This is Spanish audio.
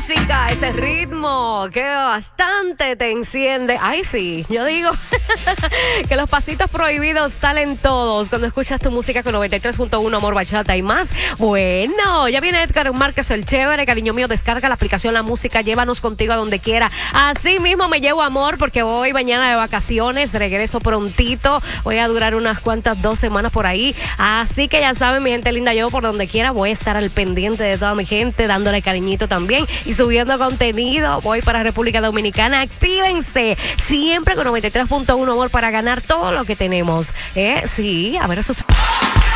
música, ese ritmo que bastante te enciende. Ay, sí, yo digo que los pasitos prohibidos salen todos cuando escuchas tu música con 93.1 Amor, Bachata y más. Bueno, ya viene Edgar Márquez, el chévere, cariño mío, descarga la aplicación La Música, llévanos contigo a donde quiera. Así mismo me llevo amor porque voy mañana de vacaciones, regreso prontito, voy a durar unas cuantas 2 semanas por ahí. Así que ya saben, mi gente linda, yo por donde quiera voy a estar al pendiente de toda mi gente, dándole cariñito también y subiendo contenido. Voy para República Dominicana, actívense siempre con 93.1 Amor para ganar todo lo que tenemos. Sí, a ver, eso